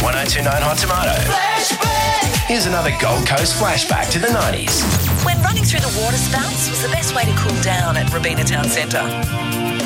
1029 Hot Tomato. Flashback. Here's another Gold Coast flashback to the 90s. When running through the water spouts was the best way to cool down at Robina Town Centre.